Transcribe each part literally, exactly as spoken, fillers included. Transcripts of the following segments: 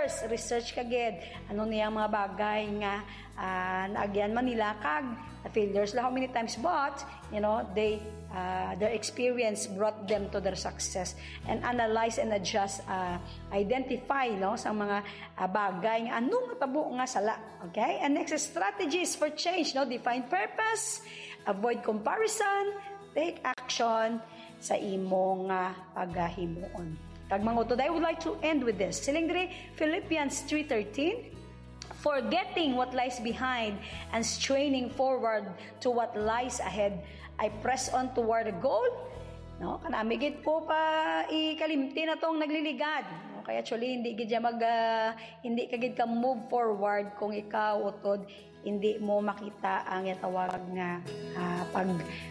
First, research kagid ano niya mga bagay nga uh, naagyan man nila kag failures la how many times, but you know they uh, their experience brought them to their success, and analyze and adjust, uh, identify no sa mga uh, bagay nga anong matabo nga sala. Okay, and next is strategies for change. No, define purpose, avoid comparison, take action sa imong uh, paghimuon. Kag mga utod, I would like to end with this. Siling diri Philippians three thirteen, forgetting what lies behind and straining forward to what lies ahead, I press on toward the goal. No, kanamigit ko pa ikalimti na tong nagliligad. No, kaya actually hindi gid mag uh, hindi kagid ka move forward kung ikaw utod hindi mo makita ang yatawag nga uh, pag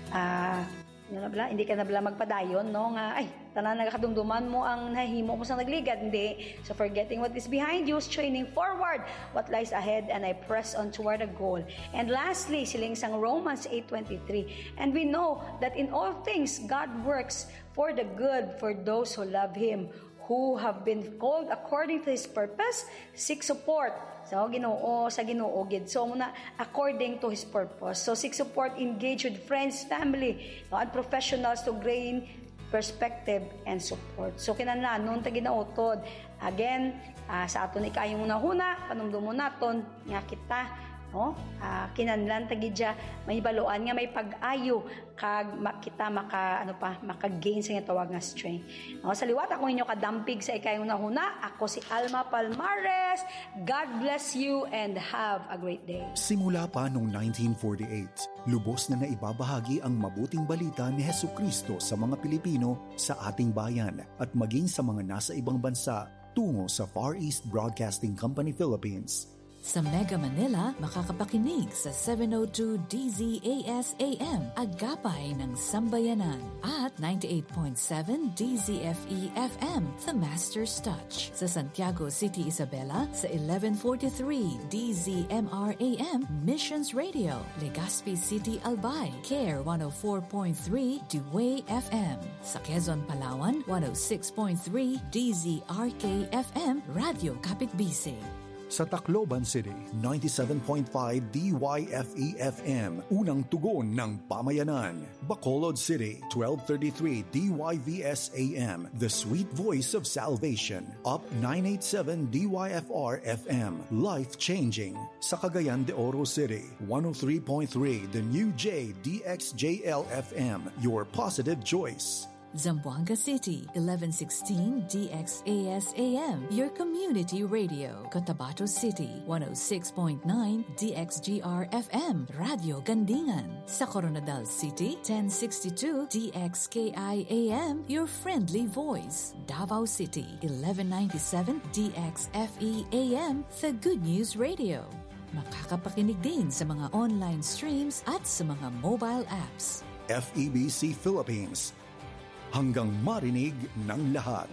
uh, Nabla, hindi ka nabla magpadayon, no? Nga, ay, tanan nagakadumduman mo ang nahimo mo sa nagligad. Hindi. So, forgetting what is behind you, straining forward what lies ahead, and I press on toward a goal. And lastly, siling sang Romans eight twenty-three. And we know that in all things, God works for the good for those who love Him, who have been called according to His purpose, seek support. So, Ginoo, sa Ginoo gid. So, muna, according to His purpose. So, seek support, engage with friends, family, no, and professionals to gain perspective and support. So, kinanla, noon ta ginautod. Again, uh, sa aton ikayong una-huna, panumdum mo naton, nga kita, no? Uh, kinanlan tagidya may baluan nga may pag-ayo kag kita maka ano pa maka-gain sa tawag nga strength. No, sa liwat ako inyo kadampig sa ikayong una-huna. Ako si Alma Palmares. God bless you and have a great day. Simula pa noong nineteen forty-eight, lubos na naibabahagi ang mabuting balita ni Hesukristo sa mga Pilipino sa ating bayan at maging sa mga nasa ibang bansa tungo sa Far East Broadcasting Company Philippines. Sa Mega Manila, makakapakinig sa seven oh two D Z A S A M, Agapay ng Sambayanan, at ninety-eight point seven D Z F E F M, The Master's Touch. Sa Santiago City, Isabela, sa eleven forty-three D Z M R A M, Missions Radio. Legazpi City, Albay, Care one oh four point three Dewey F M. Sa Quezon, Palawan, one oh six point three D Z R K F M, Radio Kapitbisig. Sa Tacloban City, ninety-seven point five D Y F E F M, unang tugon ng pamayanan. Bacolod City, twelve thirty-three D Y V S A M, the sweet voice of salvation. Up nine eighty-seven D Y F R F M, life-changing. Sa Cagayan de Oro City, one oh three point three The New J D X J L F M, your positive choice. Zamboanga City, eleven sixteen D X A S A M, your community radio. Cotabato City, one oh six point nine D X G R F M, Radio Gandingan. Sa Coronadal City, ten sixty-two D X K I A M, your friendly voice. Davao City, eleven ninety-seven D X F E A M, the Good News Radio. Makakapakinig din sa mga online streams at sa mga mobile apps. F E B C Philippines, hanggang marinig ng lahat.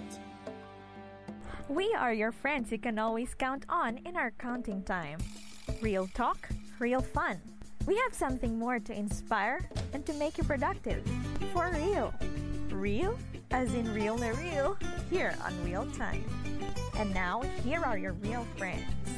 We are your friends you can always count on in our counting time. Real talk, real fun. We have something more to inspire and to make you productive. For real. Real? As in real na real, here on Real Time. And now, here are your real friends.